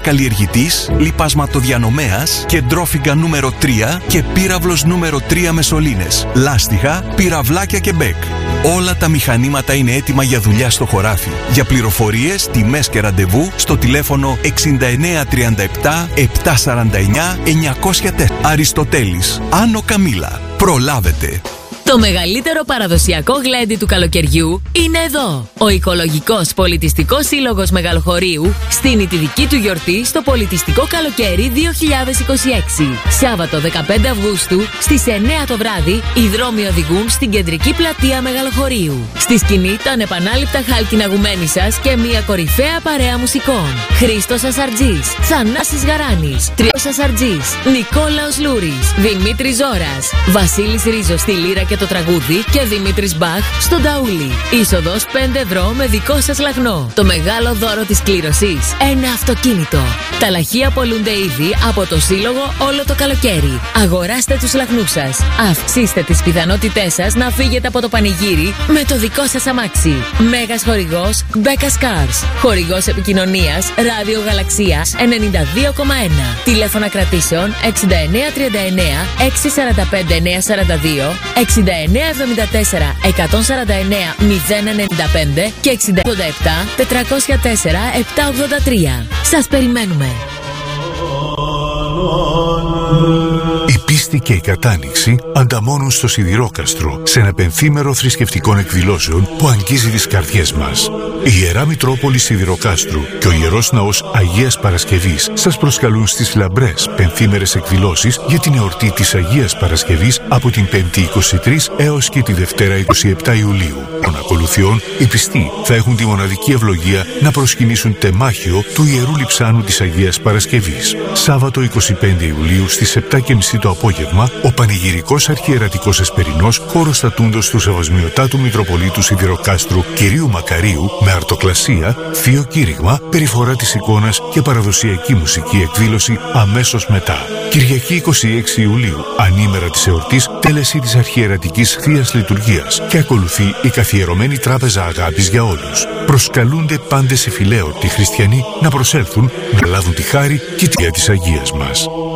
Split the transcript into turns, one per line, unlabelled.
καλλιεργητής, λιπασματοδιανομέας, κεντρόφυγγα νούμερο 3 και πύραυλος νούμερο 3 με σωλήνες, λάστιχα, πυραυλάκια και μπέκ. Όλα τα μηχανήματα είναι έτοιμα για δουλειά στο χωράφι. Για πληροφορίες, τιμές και ραντεβού στο τηλέφωνο 6937 749 904. Αριστοτέλης, Άνω Καμήλα. Προλάβετε!
Το μεγαλύτερο παραδοσιακό γλέντι του καλοκαιριού είναι εδώ. Ο Οικολογικός Πολιτιστικός Σύλλογος Μεγαλοχωρίου στείνει τη δική του γιορτή στο Πολιτιστικό Καλοκαίρι 2026. Σάββατο 15 Αυγούστου στις 9 το βράδυ οι δρόμοι οδηγούν στην κεντρική πλατεία Μεγαλοχωρίου. Στη σκηνή τα ανεπανάληπτα χάλκινα γουμένισσας και μια κορυφαία παρέα μουσικών. Χρήστος Ασαρτζής, Θανάσης Γαράνης, Τριός Ασαρτζής, Νικόλαος Λούρης, Δημήτρης Ζώρας, Βασίλης Ρίζος στη λύρα και το τραγούδι και Δημήτρης Μπαχ στον ταούλι. Είσοδος 5 ευρώ με δικό σας λαχνό. Το μεγάλο δώρο της κλήρωσης, ένα αυτοκίνητο. Τα λαχεία πωλούνται ήδη από το Σύλλογο όλο το καλοκαίρι. Αγοράστε τους λαχνούς σας. Αυξήστε τις πιθανότητές σας να φύγετε από το πανηγύρι με το δικό σας αμάξι. Μέγας χορηγός Becca's Cars. Χορηγός επικοινωνίας Ράδιο Γαλαξίας 92,1. Τηλέφωνα κρατήσεων 6939 645 942 6974 149 095 και 687 404 783. Σας περιμένουμε.
Η πίστη και η κατάνοιξη ανταμώνουν στο Σιδηρόκαστρο σε ένα πενθήμερο θρησκευτικών εκδηλώσεων που αγγίζει τις καρδιές μας. Η Ιερά Μητρόπολη Σιδηροκάστρου και ο Ιερός Ναός Αγίας Παρασκευής σας προσκαλούν στις λαμπρές πενθήμερες εκδηλώσεις για την εορτή της Αγίας Παρασκευής από την 5η 23 έως και τη Δευτέρα 27 Ιουλίου. Των ακολουθιών, οι πιστοί θα έχουν τη μοναδική ευλογία να προσκυνήσουν τεμάχιο του Ιερού Λειψάνου της Αγίας Παρασκευής. Σάββατο 25 Ιουλίου στις 7:30 το απόγευμα, ο Πανηγυρικός Αρχιερατικός Εσπερινός χώρος στατούντος του Σεβασμιωτάτου Μητροπολίτου Σιδηροκάστρου κυρίου Μακαρίου με αρτοκλασία, θείο κήρυγμα, περιφορά της εικόνας και παραδοσιακή μουσική εκδήλωση αμέσως μετά. Κυριακή 26 Ιουλίου, ανήμερα της εορτής, τέλεση της Αρχιερατικής Θείας Λειτουργίας και ακολουθεί η καθιερωμένη τράπεζα αγάπης για όλους. Προσκαλούνται πάντες οι φιλέορτοι χριστιανοί να προσέλθουν, να λάβουν τη χάρη και τη της Αγίας μας.